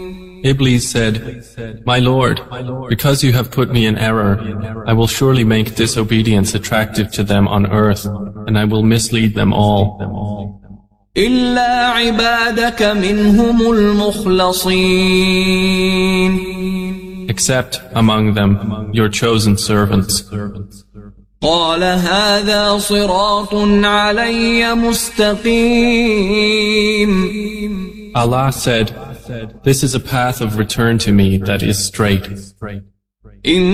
Iblis said, "My Lord, because you have put me in error, I will surely make disobedience attractive to them on earth, and I will mislead them all. إلا عبادك منهم المخلصين. Except among them your chosen servants." قال هذا صراط علي مستقيم. Allah said, "This is a path of return to me that is straight."